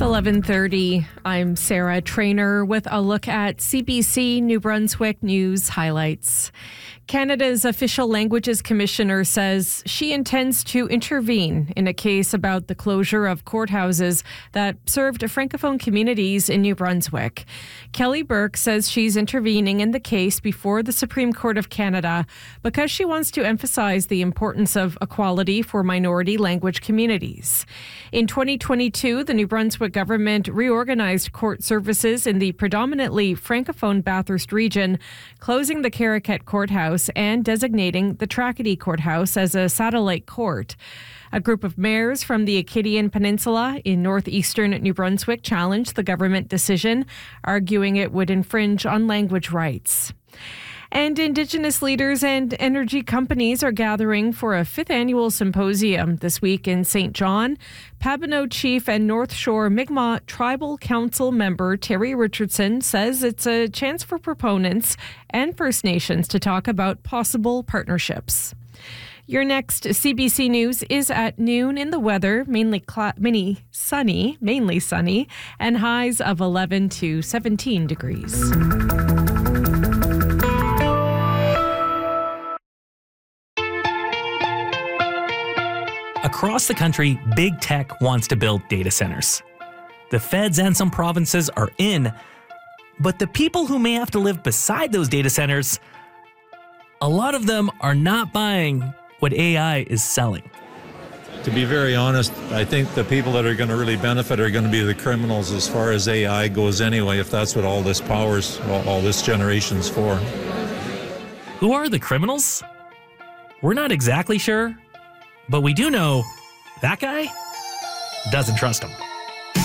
11:30. I'm Sarah Trainer with a look at CBC New Brunswick news highlights. Canada's Official Languages Commissioner says she intends to intervene in a case about the closure of courthouses that served Francophone communities in New Brunswick. Kelly Burke says she's intervening in the case before the Supreme Court of Canada because she wants to emphasize the importance of equality for minority language communities. In 2022, the New Brunswick government reorganized court services in the predominantly Francophone Bathurst region, closing the Caracat Courthouse and designating the Tracadie Courthouse as a satellite court. A group of mayors from the Acadian Peninsula in northeastern New Brunswick challenged the government decision, arguing it would infringe on language rights. And Indigenous leaders and energy companies are gathering for a 5th annual symposium this week in St. John. Pabineau Chief and North Shore Mi'kmaq Tribal Council member Terry Richardson says it's a chance for proponents and First Nations to talk about possible partnerships. Your next CBC News is at noon. In the weather, mainly sunny, and highs of 11 to 17 degrees. Across the country, big tech wants to build data centers. The feds and some provinces are in, but the people who may have to live beside those data centers, a lot of them are not buying what AI is selling. To be very honest, I think the people that are going to really benefit are going to be the criminals as far as AI goes anyway, if that's what all this power's, all this generation's for. Who are the criminals? We're not exactly sure. But we do know that guy doesn't trust him.